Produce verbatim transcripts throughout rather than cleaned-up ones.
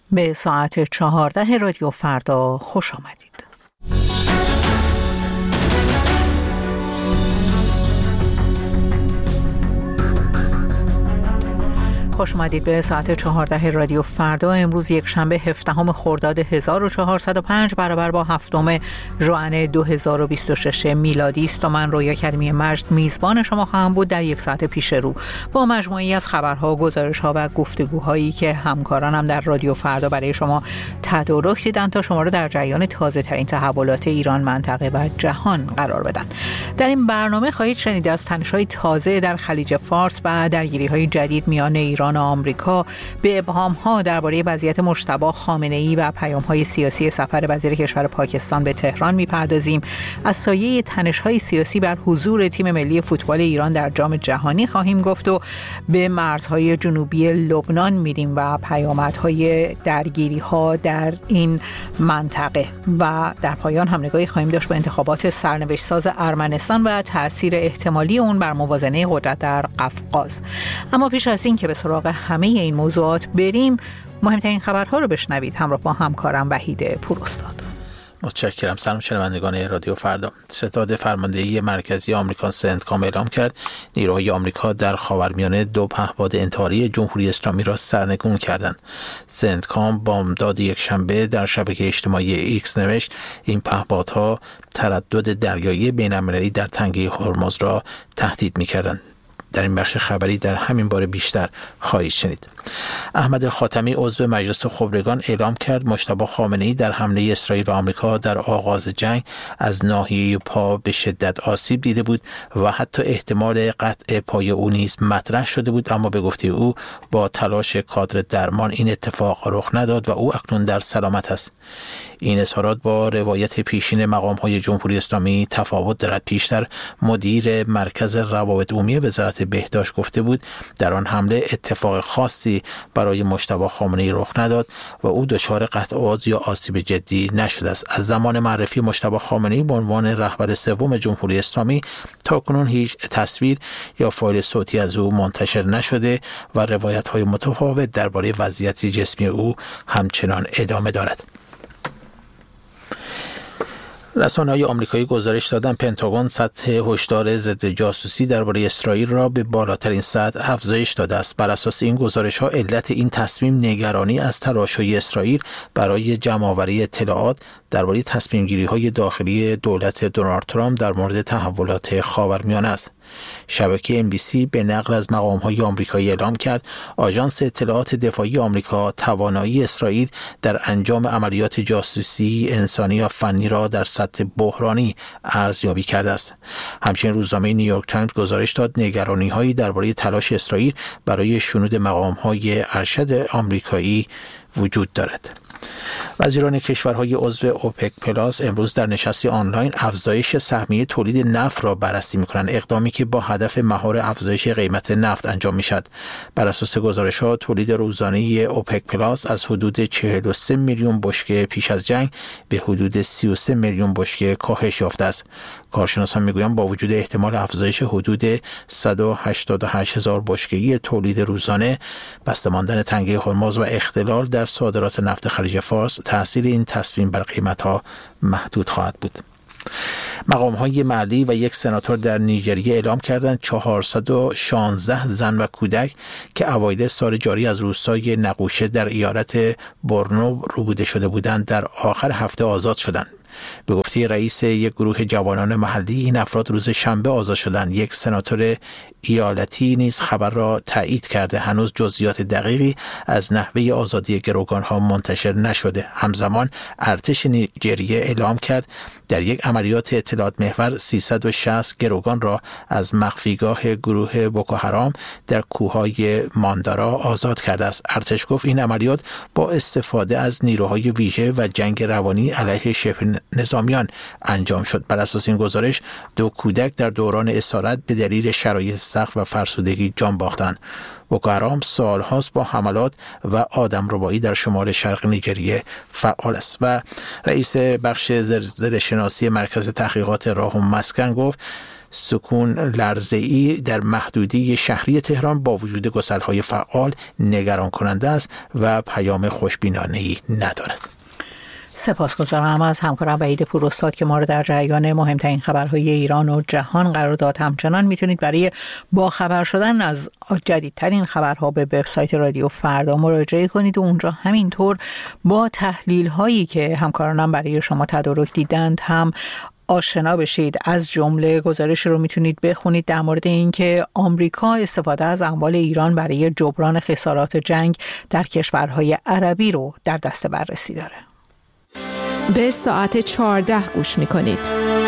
به ساعت چهارده رادیو فردا خوش آمدید. خوش آمدید به ساعت چهارده رادیو فردا. امروز یک شنبه هفدهم خرداد هزار و چهارصد و پنج برابر با هفتم ژوئن دو هزار و بیست و شش میلادی است و من رویا کریمی مجد میزبان شما خواهم بود در یک ساعت پیش رو با مجموعی از خبرها، گزارش‌ها و گفتگوهایی که همکارانم در رادیو فردا برای شما تدارک دیدن تا شما را در جریان تازه‌ترین تحولات ایران، منطقه و جهان قرار بدن. در این برنامه خواهید شنید از تنش‌های تازه در خلیج فارس و درگیری‌های جدید میان ایران و آمریکا، به ابهام‌ها درباره وضعیت مجتبی خامنه‌ای و پیام‌های سیاسی سفر وزیر کشور پاکستان به تهران می‌پردازیم. از سایه تنش‌های سیاسی بر حضور تیم ملی فوتبال ایران در جام جهانی خواهیم گفت و به مرزهای جنوبی لبنان میریم و پیامدهای درگیری‌ها در این منطقه و در پایان هم نگاهی خواهیم داشت به انتخابات سرنوشت ساز ارمنستان و تأثیر احتمالی اون بر موازنه قدرت در قفقاز. اما پیش از این که به سراغ همه این موضوعات بریم، مهمترین خبرها رو بشنوید همراه با همکارم وحید پوراستاد. متشکرم. سلام شنوندگان رادیو فردا. ستاد فرماندهی مرکزی آمریکا سنتکام اعلام کرد نیروهای آمریکا در خاورمیانه دو پهپاد انتحاری جمهوری اسلامی را سرنگون کردند. سنتکام بامداد یک شنبه در شبکه اجتماعی ایکس نوشت این پهپادها تردد دریایی بین‌المللی در تنگه هرمز را تهدید می‌کردند. در این بخش خبری در همین باره بیشتر خواهید شنید. احمد خاتمی عضو مجلس خبرگان اعلام کرد مجتبی خامنه‌ای در حمله اسرائیل و آمریکا در آغاز جنگ از ناحیه پا به شدت آسیب دیده بود و حتی احتمال قطع پای او نیز مطرح شده بود، اما به گفته او با تلاش کادر درمان این اتفاق رخ نداد و او اکنون در سلامت است. این اظهارات با روایت پیشین مقام‌های جمهوری اسلامی تفاوت دارد. پیشتر مدیر مرکز روابط عمومی وزارت بهداشت گفته بود در آن حمله اتفاق خاصی برای مجتبی خامنه‌ای رخ نداد و او دچار قطع عضو یا آسیب جدی نشده است. از زمان معرفی مجتبی خامنه‌ای به عنوان رهبر سوم جمهوری اسلامی تاکنون هیچ تصویر یا فایل صوتی از او منتشر نشده و روایت‌های متفاوت درباره وضعیت جسمی او همچنان ادامه دارد. رسانه‌های آمریکایی گزارش دادند پنتاگون سطح هشدار ضد جاسوسی درباره اسرائیل را به بالاترین سطح افزایش داده است. بر اساس این گزارش‌ها علت این تصمیم نگرانی از تلاش‌های اسرائیل برای جمع‌آوری اطلاعات درباره تصمیم‌گیری‌های داخلی دولت دونالد ترامپ در مورد تحولات خاورمیانه است. شبکه ام بی سی به نقل از مقام‌های آمریکایی اعلام کرد آژانس اطلاعات دفاعی آمریکا توانایی اسرائیل در انجام عملیات جاسوسی انسانی و فنی را در سطح بحرانی ارزیابی کرده است. همچنین روزنامه نیویورک تایمز گزارش داد نگرانی‌هایی درباره تلاش اسرائیل برای شنود مقام‌های ارشد آمریکایی وجود دارد. وزیران کشورهای عضو اوپک پلاس امروز در نشستی آنلاین افزایش سهمیه تولید نفت را بررسی می‌کنند، اقدامی که با هدف مهار افزایش قیمت نفت انجام می‌شود. بر اساس گزارش‌ها تولید روزانه اوپک پلاس از حدود چهل و سه میلیون بشکه پیش از جنگ به حدود سی و سه میلیون بشکه کاهش یافته است. کارشناسان می‌گویند با وجود احتمال افزایش حدود صد و هشتاد و هشت هزار بشکه تولید روزانه، بسته ماندن تنگه هرمز و اختلال در صادرات نفت خلیج فارس، تأثیر این تصمیم بر قیمت‌ها محدود خواهد بود. مقام‌های محلی و یک سناتور در نیجریه اعلام کردند چهارصد و شانزده زن و کودک که اوایل سال جاری از روستای نقوشه در ایالت بورنو ربوده شده بودند در آخر هفته آزاد شدند. به گفته رئیس یک گروه جوانان محلی این افراد روز شنبه آزاد شدند. یک سناتور ایالتی نیز خبر را تایید کرده هنوز جزئیات دقیقی از نحوه آزادی گروگان‌ها منتشر نشده. همزمان ارتش نیجریه اعلام کرد در یک عملیات اطلاعات محور سیصد و شصت گروگان را از مخفیگاه گروه بوکوحرام در کوههای ماندارا آزاد کرده است. ارتش گفت این عملیات با استفاده از نیروهای ویژه و جنگ روانی علیه شبه نظامیان انجام شد. بر اساس این گزارش دو کودک در دوران اسارت به دلیل شرایط سخت و فرسودگی جان باختند. بوکوحرام سالهاست با حملات و آدمربایی در شمال شرق نیجریه فعال است. و رئیس بخش زلزله‌شناسی مرکز تحقیقات راه و مسکن گفت سکون لرزه‌ای در محدوده شهری تهران با وجود گسل‌های فعال نگران کننده است و پیام خوشبینانه‌ای ندارد. سپاسگزارم از همکارم وحید پوراستاد که ما رو در جریان مهمترین خبرهای ایران و جهان قرار داد. همچنان میتونید برای باخبر شدن از جدیدترین خبرها به وبسایت رادیو فردا مراجعه کنید و اونجا همینطور با تحلیل هایی که همکارانم برای شما تدارک دیدند هم آشنا بشید. از جمله گزارش رو میتونید بخونید در مورد اینکه آمریکا استفاده از اموال ایران برای جبران خسارات جنگ در کشورهای عربی رو در دست بررسی داره. به ساعت چهارده گوش میکنید.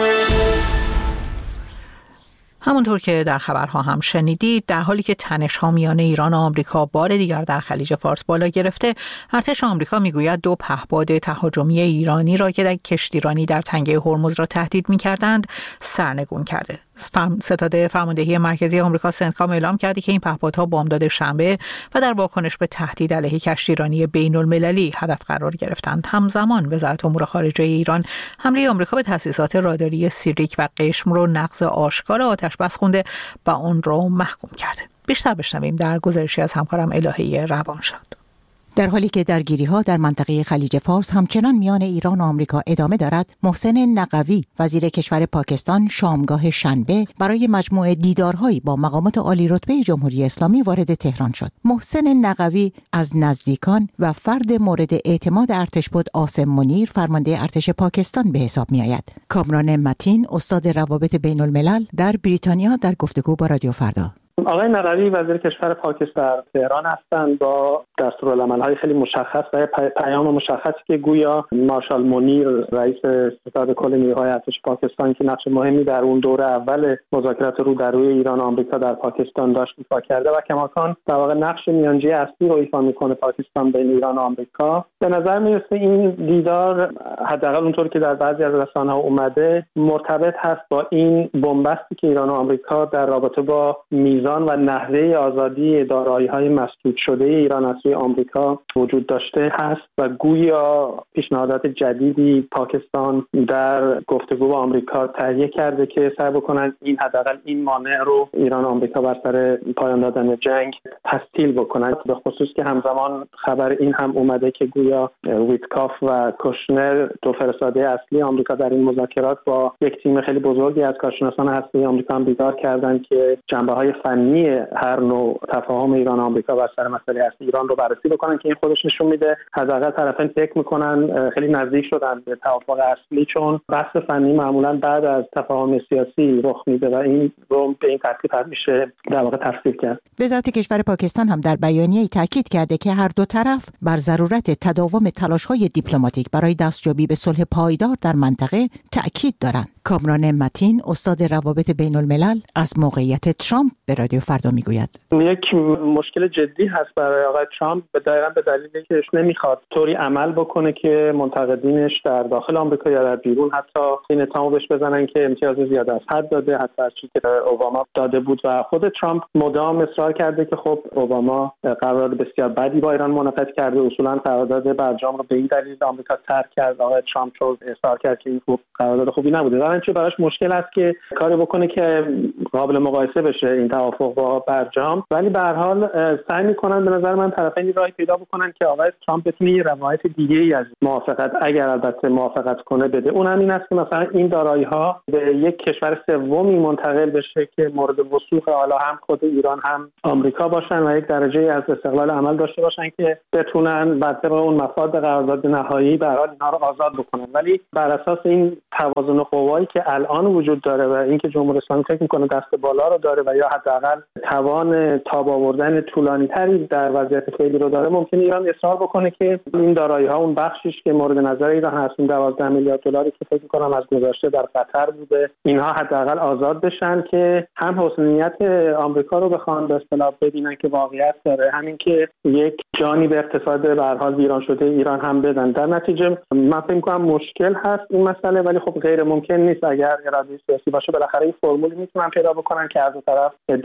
همونطور که در خبرها هم شنیدید، در حالی که تنش‌ها میان ایران و آمریکا بار دیگر در خلیج فارس بالا گرفته، ارتش آمریکا میگوید دو پهپاد تهاجمی ایرانی را که در کشتیرانی در تنگه هرمز را تهدید می‌کردند سرنگون کرده. ستاد فرماندهی مرکزی آمریکا سنتکام اعلام کرده که این پهپادها بامداد شنبه و در واکنش به تهدید علیه کشتیرانی بین‌المللی هدف قرار گرفتند. همزمان وزارت امور خارجه ایران حمله آمریکا به تأسیسات راداری سیریک و قشم رو نقض آشکار آتش بس خونده و اون رو محکوم کرده. بیشتر بشنویم در گزارشی از همکارم الهی روانشاد. در حالی که درگیری‌ها در منطقه خلیج فارس همچنان میان ایران و آمریکا ادامه دارد، محسن نقوی وزیر کشور پاکستان شامگاه شنبه برای مجموعه دیدارهایی با مقامات عالی رتبه جمهوری اسلامی وارد تهران شد. محسن نقوی از نزدیکان و فرد مورد اعتماد ارتش بود عاصم منیر فرمانده ارتش پاکستان به حساب می‌آید. کامران متین استاد روابط بین‌الملل در بریتانیا در گفتگو با رادیو فردا. آقای نقوی وزیر کشور پاکستان تهران هستند با دستورالعمل‌های خیلی مشخص و پیام مشخصی که گویا مارشال منیر رئیس ستاد کل نیروهای ارتش پاکستان که نقش مهمی در اون دوره اول مذاکرات رو در روی ایران و آمریکا در پاکستان داشت ایفا کرده و کماکان در واقع نقش میانجی اصلی رو ایفا میکنه پاکستان بین ایران و آمریکا. به نظر میرسه این دیدار حداقل اونطور که در بعضی از رسانه‌ها اومده مرتبط هست با این بنبستی که ایران و آمریکا در رابطه با میزان و نحوه آزادی دارایی‌های مسدود شده ایران از سوی آمریکا وجود داشته هست و گویا پیشنهادات جدیدی پاکستان در گفتگو با آمریکا تهیه کرده که سعی بکنن این حداقل این مانع رو ایران و آمریکا بر سر پایان دادن جنگ تسهیل بکنن. به خصوص که همزمان خبر این هم اومده که گویا ویتکاف و کوشنر دو فرستاده اصلی آمریکا در این مذاکرات با یک تیم خیلی بزرگی از کارشناسان هسته‌ای آمریکا هم دیدار کردند که جنبه‌های فنی هر نوع تفاهم ایران و آمریکا بر سر مسئله هسته ایران رو بررسی بکنن که این خودش نشون میده حداقل طرفین فکر میکنن خیلی نزدیک شدن به توافق اصلی، چون بحث فنی معمولا بعد از تفاهم سیاسی رخ میده و این رو به این ترتیب هم میشه در واقع تفسیر کرد. وزارت کشور پاکستان هم در بیانیه‌ای تاکید کرده که هر دو طرف بر ضرورت تداوم تلاش‌های دیپلماتیک برای دستیابی به صلح پایدار در منطقه تاکید دارند. کامران متین استاد روابط بین‌الملل از موقعیت ترامپ به رادیو فردا میگوید. یک مشکل جدی هست برای آقای ترامپ به دقیقاً به دلیلی که نمیخواد طوری عمل بکنه که منتقدینش در داخل آمریکا یا در بیرون حتی این اتهامو بهش بزنن که امتیاز زیاده از حد داده، حتی از چیزی که اوباما داده بود و خود ترامپ مدام اصرار کرده که خب اوباما قرارداد بسیار بدی با ایران منعقد کرده، اصولاً قرارداد برجام رو به این دلیل آمریکا ترک کرد. آقای ترامپ رو اصرار کرد که این خوب قرارداد خوبی نبوده. در چه براش مشکل است که کاری بکنه که قابل مقایسه بشه این توافق با برجام، ولی به هر حال سعی می‌کنن به نظر من طرفین راهی پیدا بکنن که آقای ترامپ بتونه یه روایت دیگه‌ای از موافقت اگر البته موافقت کنه بده. اون هم این است که مثلا این دارایی‌ها به یک کشور سومی منتقل بشه که مورد وثوق حالا هم خود ایران هم آمریکا باشن و یک درجه از استقلال عمل داشته باشن که بتونن بر طبق اون مفاد قرارداد نهایی به هر حال اینها رو آزاد بکنن. ولی بر اساس این توازن قوایی که الان وجود داره و اینکه جمهوری اسلامی فکر می‌کنه دست بالا رو داره و یا حداقل توان تاب آوردن طولانی‌تری در وضعیت فعلی رو داره، ممکنه ایران اصرار بکنه که این دارایی‌ها اون بخشیش که مورد نظر ایران هست، این دوازده میلیارد دلاری که فکر می‌کنم از گذشته در قطر بوده، اینها حداقل آزاد بشن که هم حسن نیت آمریکا رو بخوان به اصطلاح ببینن که واقعیت داره، همین که یک جانی به اقتصاد به هر حال ویران شده ایران هم بدن. در نتیجه من فکر می‌کنم مشکل هست این مسئله، ولی خب غیر ممکن نیست اگر اراده سیاسی باشه. بالاخره این فرمولی میتونن پیدا بکنن که از دو طرف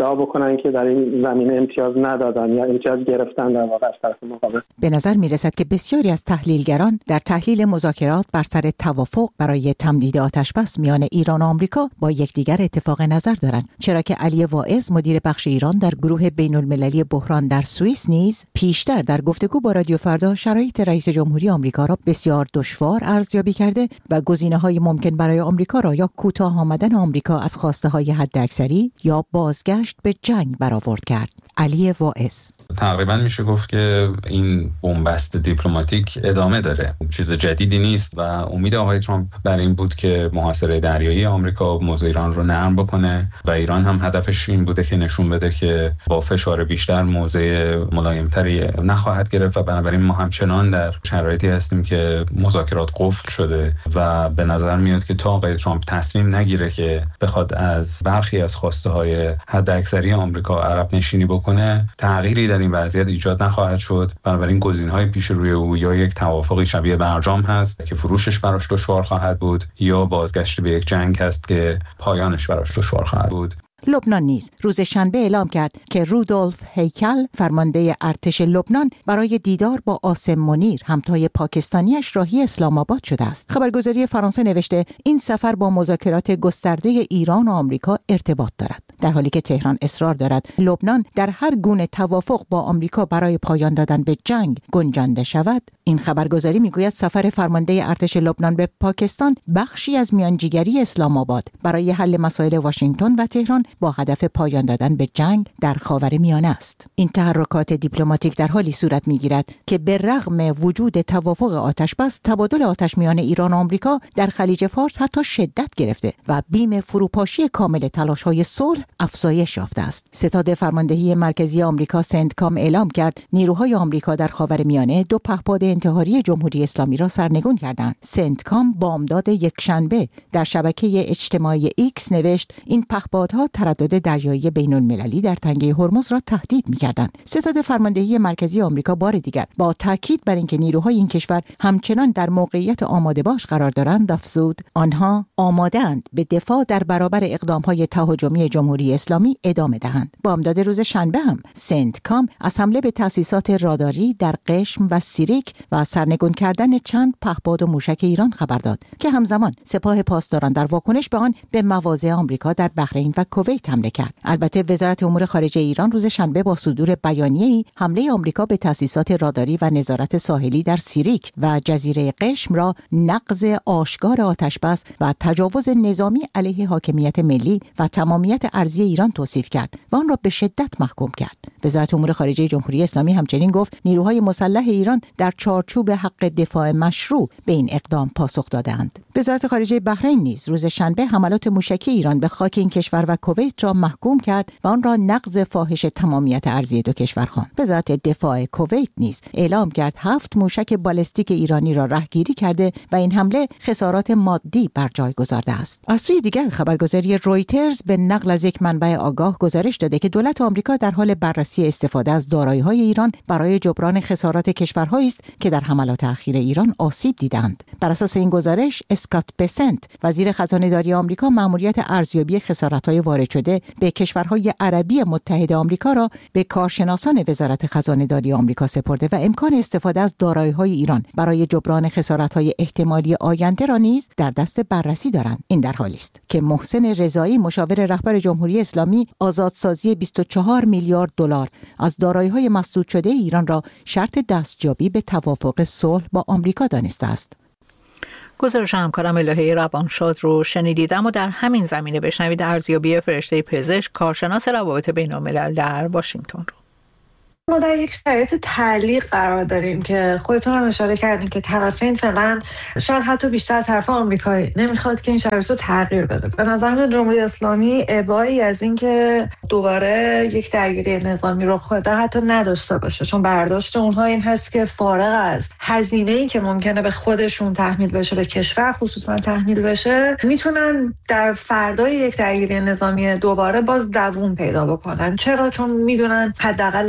ادعا بکنن که در این زمینه امتیاز ندادن یا امتیاز گرفتن در واقع از طرف مقابل. به نظر میرسد که بسیاری از تحلیلگران در تحلیل مذاکرات بر سر توافق برای تمدید آتشبس میان ایران و آمریکا با یکدیگر اتفاق نظر دارند، چرا که علی واعظ مدیر بخش ایران در گروه بین‌المللی بحران در سوئیس نیز پیشتر در گفتگو با رادیو فردا شرایط رئیس جمهوری آمریکا را بسیار دشوار ارزیابی کرده و گزینه‌های ممکن برای آمریکا را یا کوتاه آمدن آمریکا از خواسته‌های حداکثری یا بازگشت به جنگ برآورد کرد. علی واعظ: تقریبا میشه گفت که این بنبست دیپلماتیک ادامه داره، چیز جدیدی نیست و امید آقای ترامپ بر این بود که محاصره دریایی آمریکا موضع ایران رو نرم بکنه و ایران هم هدفش این بوده که نشون بده که با فشار بیشتر موضع ملایمتری نخواهد گرفت و بنابراین ما همچنان در شرایطی هستیم که مذاکرات قفل شده و به نظر میاد که تا آقای ترامپ تصمیم نگیره که بخواد از برخی از خواسته های حداکثری آمریکا عقب نشینی بکنه، تغییری در این وضعیت ایجاد نخواهد شد. بنابراین گزینه‌های پیش روی او یا یک توافقی شبیه برجام هست که فروشش براش دشوار خواهد بود یا بازگشت به یک جنگ هست که پایانش براش دشوار خواهد بود. لبنان نیز روز شنبه اعلام کرد که رودولف هیکل فرمانده ارتش لبنان برای دیدار با عاصم منیر همتای پاکستانیش راهی اسلام آباد شده است. خبرگزاری فرانسه نوشته این سفر با مذاکرات گسترده ایران و آمریکا ارتباط دارد، در حالی که تهران اصرار دارد لبنان در هر گونه توافق با آمریکا برای پایان دادن به جنگ گنجانده شود. این خبرگزاری میگوید سفر فرمانده ارتش لبنان به پاکستان بخشی از میانجیگری اسلام آباد برای حل مسائل واشنگتن و تهران با هدف پایان دادن به جنگ در خاورمیانه است. این تحرکات دیپلماتیک در حالی صورت میگیرد که به رغم وجود توافق آتشبس، تبادل آتش میان ایران و آمریکا در خلیج فارس حتی شدت گرفته و بیم فروپاشی کامل تلاش‌های صلح افزایش یافته است. ستاد فرماندهی مرکزی آمریکا سنتکام اعلام کرد نیروهای آمریکا در خاورمیانه دو پهپاد انتحاری جمهوری اسلامی را سرنگون کردند. سنتکام بامداد یکشنبه در شبکه اجتماعی ایکس نوشت این پهپادها تردد دریایی بین‌المللی در تنگه هرمز را تهدید می‌کردند. ستاد فرماندهی مرکزی آمریکا بار دیگر با تاکید بر اینکه نیروهای این کشور همچنان در موقعیت آماده باش قرار دارند افزود آنها آماده‌اند به دفاع در برابر اقدام‌های تهاجمی جمهوری اسلامی ادامه دهند. بامداد روز شنبه هم سنتکام از حمله به تأسیسات راداری در قشم و سیریک و سرنگون کردن چند پهپاد و موشک ایران خبر داد که همزمان سپاه پاسداران در واکنش به آن به مواضع آمریکا در بحرین و کویت حمله کرد. البته وزارت امور خارجه ایران روز شنبه با صدور بیانیه‌ای حمله آمریکا به تأسیسات راداری و نظارت ساحلی در سیریک و جزیره قشم را نقض آشکار آتشبس و تجاوز نظامی علیه حاکمیت ملی و تمامیت ارضی ایران توصیف کرد و آن را به شدت محکوم کرد. وزارت امور خارجه جمهوری اسلامی همچنین گفت نیروهای مسلح ایران در چارچوب حق دفاع مشروع به این اقدام پاسخ دادند. وزارت خارجه بحرین نیز روز شنبه حملات موشکی ایران به خاک این کشور و کویت را محکوم کرد و آن را نقض فاحش تمامیت ارضی دو کشور خواند. وزارت دفاع کویت نیز اعلام کرد هفت موشک بالستیک ایرانی را رهگیری کرده و این حمله خسارات مادی بر جای گذارده است. از سوی دیگر خبرگزاری رویترز به نقل از یک منبع آگاه گزارش داده که دولت آمریکا در حال بررسی استفاده از دارایی‌های ایران برای جبران خسارات کشورهایی است که در حملات اخیر ایران آسیب دیدند. بر اساس این گزارش اسکات بسنت وزیر خزانه‌داری آمریکا مأموریت ارزیابی خسارت‌های وارد شده به کشورهای عربی متحد آمریکا را به کارشناسان وزارت خزانه‌داری آمریکا سپرده و امکان استفاده از دارایی‌های ایران برای جبران خسارت‌های احتمالی آینده را نیز در دست بررسی دارند. این در حالی است که محسن رضایی مشاور رهبر جمهوری اسلامی آزادسازی بیست و چهار میلیارد دلار از دارایی‌های مسدود شده ایران را شرط دستیابی به توافق صلح با آمریکا دانسته است. گزارش همکارم الهه روانشاد رو شنیدید. اما در همین زمینه بشنوید ارزیابی فرشته پزشک کارشناس روابط بین‌الملل در واشنگتن رو. ما در یک شرایط تعلیق قرار داریم که خودتون هم اشاره کردین که طرفین فعلا شاید حتی بیشتر طرف آمریکایی نمیخواد که این شرایط رو تغییر بده. به نظر میاد جمهوری اسلامی ابایی از این که دوباره یک درگیری نظامی رخ بده حتی نداشته باشه، چون برداشت اونها این هست که فارغ از هزینه‌ای که ممکنه به خودشون تحمیل بشه، به کشور خصوصا تحمیل بشه، میتونن در فردای یک درگیری نظامی دوباره باز دووم پیدا بکنن. چرا؟ چون میدونن حداقل در مقطع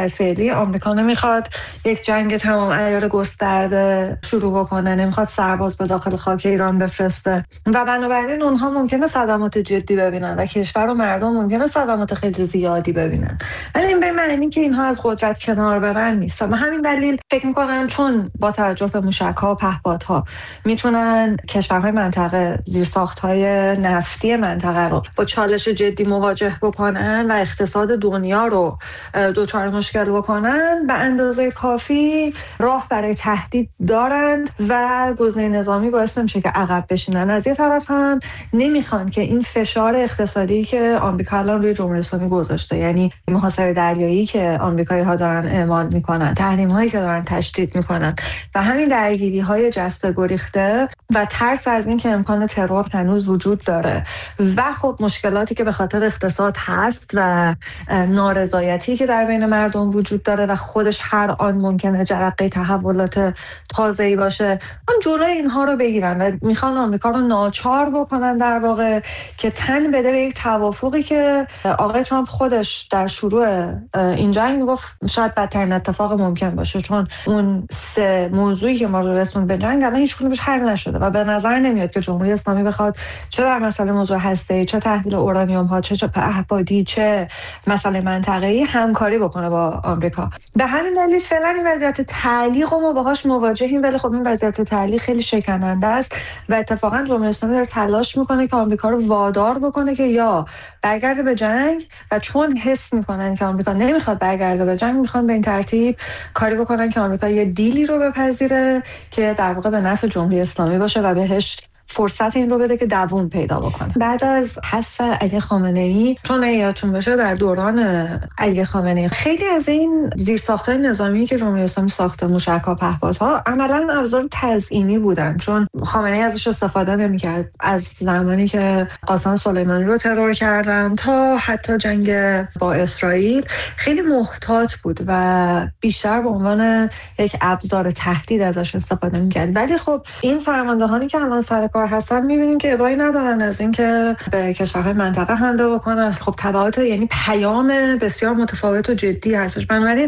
وضعیت فعلی آمریکا نمیخواد یک جنگ تمام عیار گسترده شروع بکنه، نمیخواد سرباز به داخل خاک ایران بفرسته و بنابراین اونها ممکنه صدمات جدی ببینن و کشور و مردم ممکنه صدمات خیلی زیادی ببینن، ولی این به معنی که اینها از قدرت کنار برن نیست. و همین دلیل فکر میکنن چون با توجه به موشک‌ها و پهپادها میتونن کشورهای منطقه زیرساخت‌های نفتی منطقه رو با چالش جدی مواجه بکنن و اقتصاد دنیا رو دچار مشکل بکنن، به اندازه کافی راه برای تهدید دارند و گزینه نظامی باعث نمیشه که عقب بشینن. از یه طرف هم نمیخوان که این فشار اقتصادی که آمریکا الان روی جمهوری اسلامی گذاشته، یعنی محاصره دریایی که آمریکایی‌ها دارن اعمال میکنن، تحریم‌هایی که دارن تشدید میکنن و همین درگیری‌های جسته گریخته و ترس از این که امکان ترور هنوز وجود داره و خب مشکلاتی که به خاطر اقتصاد هست و نارضایتی که در بین مردم وجود داره و خودش هر آن ممکنه جرقه تحولات تازه‌ای باشه، اون جلوی اینها رو بگیرن و میخوان آمریکا رو ناچار بکنن در واقع که تن بده به یک توافقی که آقای ترامپ خودش در شروع این جنگ میگفت شاید بدترین اتفاق ممکن باشه، چون اون سه موضوعی که ما رو رسوند به جنگ الان هیچ کدومش حل نشده و به نظر نمیاد که جمهوری اسلامی بخواد چه در مسئله موضوع هسته‌ای، چه تحویل اورانیوم ها، چه پهپادی، چه مسئله منطقه‌ای همکاری بکنه با آمریکا. به همین دلیل فعلا این وضعیت تعلیق ما باهاش مواجهیم، ولی خب این وضعیت تعلیق خیلی شکننده است و اتفاقا جمهوری اسلامی داره تلاش میکنه که آمریکا رو وادار بکنه که یا برگرده به جنگ و چون حس میکنن که آمریکا نمیخواد برگرده به جنگ، میخوان به این ترتیب کاری بکنن که آمریکا یه دیلی رو بپذیره که در واقع به نفع جمهوری اسلامی باشه و بهش فرصت این رو بده که دووم پیدا بکنه. بعد از حذف علی خامنه‌ای، چون یادتون باشه در دوران علی خامنه‌ای خیلی از این زیرساخت‌های نظامی که جمهوری اسلامی ساخته، موشک‌ها، پهپادها، عملاً ابزار تزیینی بودن، چون خامنه‌ای ازش استفاده نمی‌کرد. از زمانی که قاسم سلیمانی رو ترور کردن تا حتی جنگ با اسرائیل خیلی محتاط بود و بیشتر به عنوان یک ابزار تهدید ازش استفاده می‌کرد. ولی خب این فرماندهانی که الان سر کار هستن می‌بینیم که ابایی ندارن از اینکه به کشورهای منطقه حمله بکنن. خب تبعات، یعنی پیام بسیار متفاوت و جدی هستش. بنابراین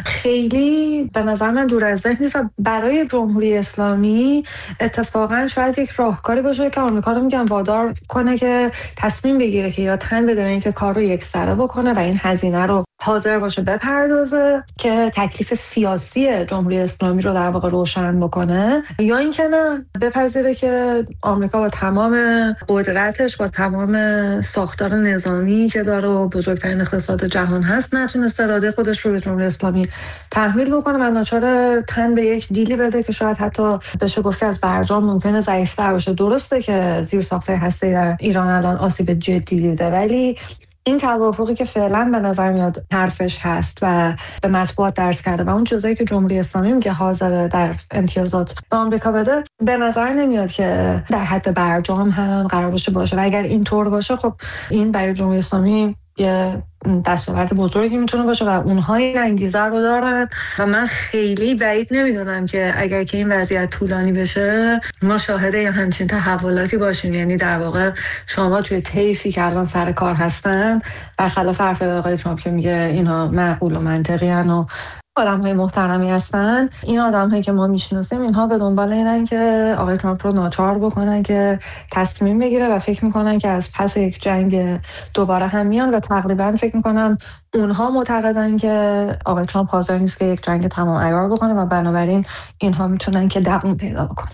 خیلی به نظر من دور از ذهن نیست. برای جمهوری اسلامی اتفاقا شاید یک راهکاری باشه که آمریکا رو میگن وادار کنه که تصمیم بگیره که یا تن بده به اینکه کار رو یکسره بکنه و این هزینه رو حاضر باشه بپردازه که تکلیف سیاسی جمهوری اسلامی رو در واقع روشن بکنه، یا اینکه نه بپذیره که آمریکا با تمام قدرتش، با تمام ساختار نظامی که داره و بزرگترین اقتصاد جهان هست، نتونست اراده خودش رو به جمهوری اسلامی تحمیل بکنه و ناچار تن به یک دیلی بده که شاید حتی بشه گفت از برجام ممکنه ضعیف‌تر باشه. درسته که زیرساخت‌های هسته‌ای در ایران الان آسیب جدی دیده، ولی این توافقی که فعلا به نظر میاد حرفش هست و به مطبوعات درس کرده و اون چیزایی که جمهوری اسلامی میگه حاضر در امتیازات به آمریکا بده، به نظر نمیاد که در حد برجام هم قرار باشه باشه و اگر این طور باشه خب این برای جمهوری اسلامی یه دستاورد بزرگی میتونه باشه و اونها این انگیزه رو دارن و من خیلی بعید نمیدونم که اگر که این وضعیت طولانی بشه ما شاهد یا همچین تحولاتی باشیم. یعنی در واقع شما توی طیفی که الان سر کار هستن، برخلاف حرف آقای ترامپ که میگه اینها معقول و منطقی ان و آدم‌های محترمی هستن، این آدم‌هایی که ما میشناسیم اینها به دنبال اینن که آقای ترامپ رو ناچار بکنن که تصمیم بگیره و فکر میکنن که از پس یک جنگ دوباره هم میان و تقریبا فکر میکنم اونها معتقدن که آقای ترامپ حاضر نیست که یک جنگ تمام عیار بکنه و بنابراین اینها میتونن که دووم پیدا بکنن.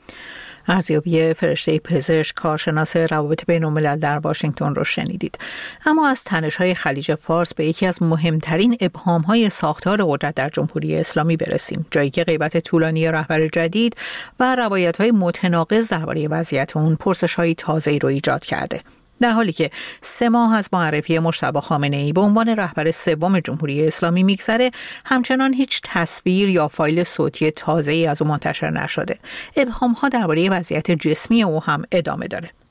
ارزیابی فرشته پزشک، کارشناس روابط بین‌الملل در واشنگتن رو شنیدید. اما از تنش‌های خلیج فارس به یکی از مهمترین ابهام‌های ساختار قدرت در جمهوری اسلامی برسیم، جایی که غیبت طولانی رهبر جدید و روایت‌های متناقض درباره وضعیت اون پرسش‌های تازه‌ای رو ایجاد کرده. در حالی که سه ماه از معرفی مجتبی خامنه‌ای به عنوان رهبر سوم جمهوری اسلامی میگذره، همچنان هیچ تصویر یا فایل صوتی تازه‌ای از او منتشر نشده. ابهام‌ها درباره وضعیت جسمی او هم ادامه داره.